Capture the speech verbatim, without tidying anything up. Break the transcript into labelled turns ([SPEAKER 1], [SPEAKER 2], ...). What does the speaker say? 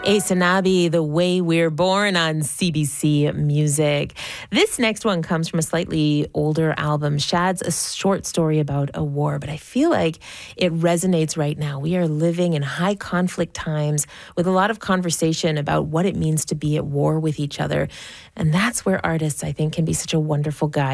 [SPEAKER 1] Aysanabee, The Way We're Born on C B C Music. This next one comes from a slightly older album. Shad's a short story about a war, but I feel like it resonates right now. We are living in high conflict times with a lot of conversation about what it means to be at war with each other. And that's where artists, I think, can be such a wonderful guide.